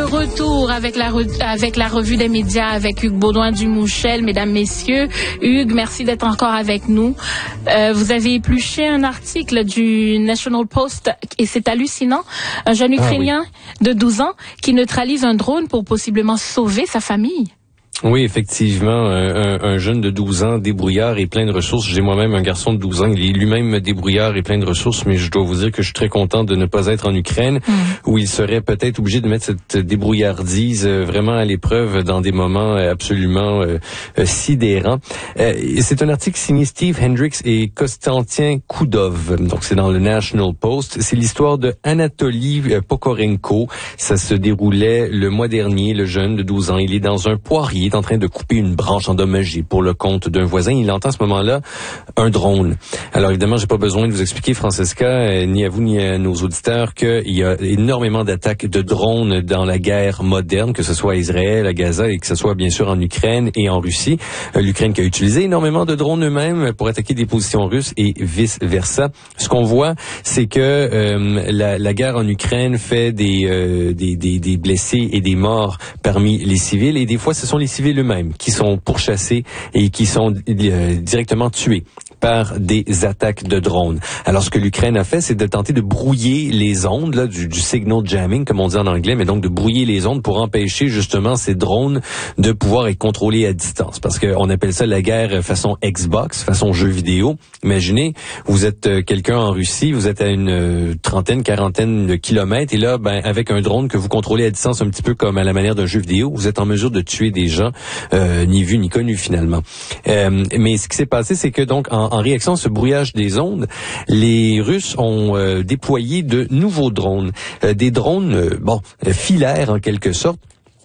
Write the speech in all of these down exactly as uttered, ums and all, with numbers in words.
retour avec la, re- avec la revue des médias avec Hugues Baudouin-Dumouchel. Mesdames, messieurs, Hugues, merci d'être encore avec nous. Euh, vous avez épluché un article du National Post et c'est hallucinant. Un jeune Ukrainien ah, oui. de douze ans qui neutralise un drone pour possiblement sauver sa famille. Oui, effectivement, un, un jeune de douze ans, débrouillard et plein de ressources. J'ai moi-même un garçon de douze ans, il est lui-même débrouillard et plein de ressources, mais je dois vous dire que je suis très content de ne pas être en Ukraine, mmh. où il serait peut-être obligé de mettre cette débrouillardise vraiment à l'épreuve dans des moments absolument euh, sidérants. Euh, c'est un article signé Steve Hendricks et Konstantin Koudov, donc c'est dans le National Post. C'est l'histoire de Anatoly Pokorenko. Ça se déroulait le mois dernier, le jeune de douze ans. Il est dans un poirier, est en train de couper une branche endommagée pour le compte d'un voisin. Il entend à ce moment-là un drone. Alors évidemment, j'ai pas besoin de vous expliquer, Francesca, euh, ni à vous ni à nos auditeurs, qu'il y a énormément d'attaques de drones dans la guerre moderne, que ce soit à Israël, à Gaza et que ce soit bien sûr en Ukraine et en Russie. Euh, L'Ukraine qui a utilisé énormément de drones eux-mêmes pour attaquer des positions russes et vice-versa. Ce qu'on voit, c'est que euh, la, la guerre en Ukraine fait des, euh, des, des, des blessés et des morts parmi les civils et des fois, ce sont les civils eux-mêmes qui sont pourchassés et qui sont euh, directement tués par des attaques de drones. Alors, ce que l'Ukraine a fait, c'est de tenter de brouiller les ondes, là, du, du signal jamming, comme on dit en anglais, mais donc de brouiller les ondes pour empêcher justement ces drones de pouvoir être contrôlés à distance. Parce qu'on appelle ça la guerre façon Xbox, façon jeu vidéo. Imaginez, vous êtes euh, quelqu'un en Russie, vous êtes à une euh, trentaine, quarantaine de kilomètres, et là, ben, avec un drone que vous contrôlez à distance un petit peu comme à la manière d'un jeu vidéo, vous êtes en mesure de tuer des gens, euh, ni vus ni connus finalement. Euh, mais ce qui s'est passé, c'est que donc, en En réaction à ce brouillage des ondes, les Russes ont euh, déployé de nouveaux drones, euh, des drones, euh, bon, filaires en quelque sorte,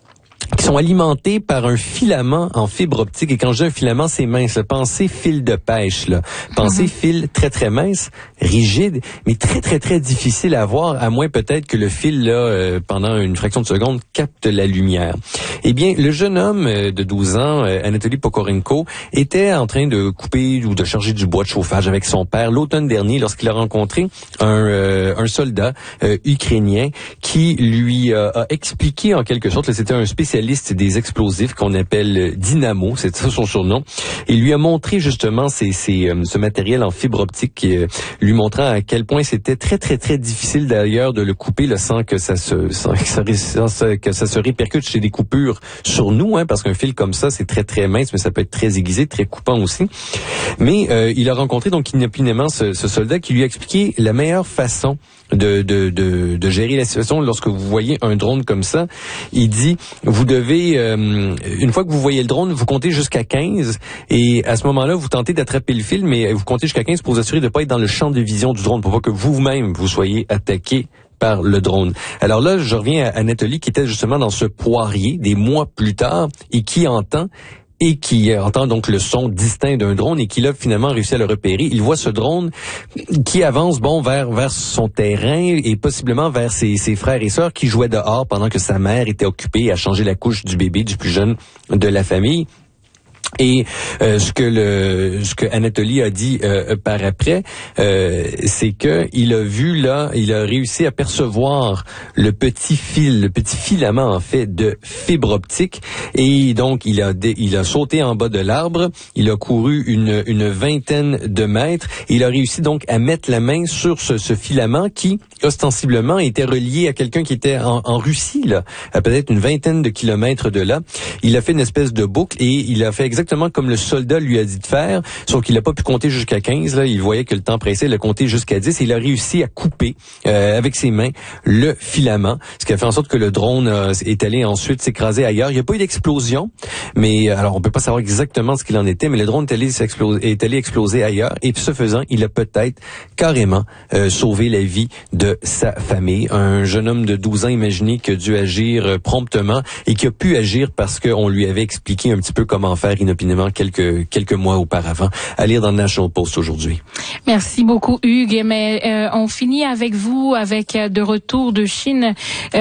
qui sont alimentés par un filament en fibre optique. Et quand je dis un filament, c'est mince. Là. Pensez fil de pêche. Là. Pensez mm-hmm. fil très, très mince, rigide, mais très, très, très difficile à voir, à moins peut-être que le fil, là, euh, pendant une fraction de seconde, capte la lumière. Eh bien, le jeune homme euh, de douze ans, euh, Anatoly Pokorenko, était en train de couper ou de charger du bois de chauffage avec son père l'automne dernier lorsqu'il a rencontré un, euh, un soldat euh, ukrainien qui lui euh, a expliqué en quelque sorte, là, c'était un spécialiste des explosifs qu'on appelle Dynamo, c'est ça son surnom. Il lui a montré justement ces, ces, euh, ce matériel en fibre optique, euh, lui montrant à quel point c'était très très très difficile d'ailleurs de le couper là, sans que ça se sans que ça, sans que ça se répercute chez des coupures sur nous, hein, parce qu'un fil comme ça c'est très très mince, mais ça peut être très aiguisé, très coupant aussi. Mais euh, il a rencontré donc inopinément ce, ce soldat qui lui a expliqué la meilleure façon de, de, de, de gérer la situation lorsque vous voyez un drone comme ça. Il dit, vous devez, euh, une fois que vous voyez le drone, vous comptez jusqu'à quinze et à ce moment-là, vous tentez d'attraper le fil, mais vous comptez jusqu'à quinze pour vous assurer de ne pas être dans le champ de vision du drone, pour pas que vous-même vous soyez attaqué par le drone. Alors là, je reviens à Anatoly qui était justement dans ce poirier des mois plus tard et qui entend et qui entend donc le son distinct d'un drone et qui là finalement réussi à le repérer. Il voit ce drone qui avance bon vers vers son terrain et possiblement vers ses, ses frères et sœurs qui jouaient dehors pendant que sa mère était occupée à changer la couche du bébé du plus jeune de la famille. Et euh, ce que le ce que Anatoly a dit euh, par après, euh, c'est que il a vu là, il a réussi à percevoir le petit fil, le petit filament en fait de fibre optique, et donc il a il a sauté en bas de l'arbre, il a couru une une vingtaine de mètres, et il a réussi donc à mettre la main sur ce, ce filament qui ostensiblement était relié à quelqu'un qui était en, en Russie là, à peut-être une vingtaine de kilomètres de là. Il a fait une espèce de boucle et il a fait exactement exactement comme le soldat lui a dit de faire, sauf qu'il n'a pas pu compter jusqu'à quinze. Là, il voyait que le temps pressait, il a compté jusqu'à dix et il a réussi à couper euh, avec ses mains le filament, ce qui a fait en sorte que le drone euh, est allé ensuite s'écraser ailleurs. Il n'y a pas eu d'explosion, mais alors on peut pas savoir exactement ce qu'il en était, mais le drone est allé, est allé exploser ailleurs et ce faisant, il a peut-être carrément euh, sauvé la vie de sa famille. Un jeune homme de douze ans, imaginez, qui a dû agir euh, promptement et qui a pu agir parce qu'on lui avait expliqué un petit peu comment faire inopinément quelques quelques mois auparavant. À lire dans le National Post aujourd'hui. Merci beaucoup, Hugues. Mais euh, on finit avec vous, avec euh, de retour de Chine. Euh,